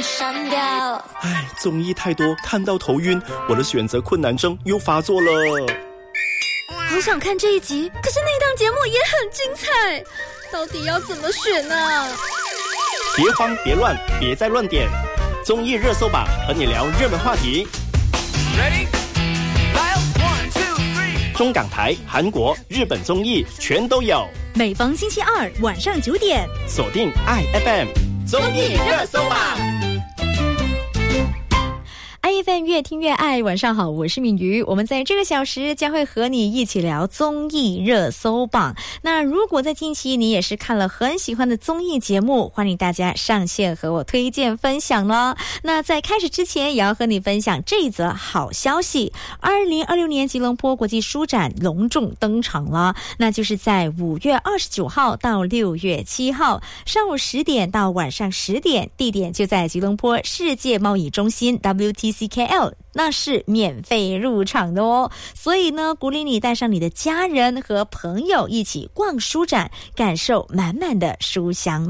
删掉。 唉，综艺太多，看到头晕，我的选择困难症又发作了。 好想看这一集，可是那档节目也很精彩，到底要怎么选呢？ 别慌别乱，别再乱点，综艺热搜榜和你聊热门话题。Ready? 中港台、韩国、日本综艺全都有。 每逢星期二晚上9点， 锁定IFM 综艺热搜榜。 IFM 越听越爱，晚上好，我是敏瑜。我们在这个小时将会和你一起聊综艺热搜榜。那如果在近期你也是看了很喜欢的综艺节目，欢迎大家上线和我推荐分享了。那在开始之前，也要和你分享这一则好消息：2026年吉隆坡国际书展隆重登场了，那就是在5月29号到6月7号，上午10点到晚上10点，地点就在吉隆坡世界贸易中心 WTC-KL， 那是免费入场的哦。所以呢，鼓励你带上你的家人和朋友一起逛书展，感受满满的书香。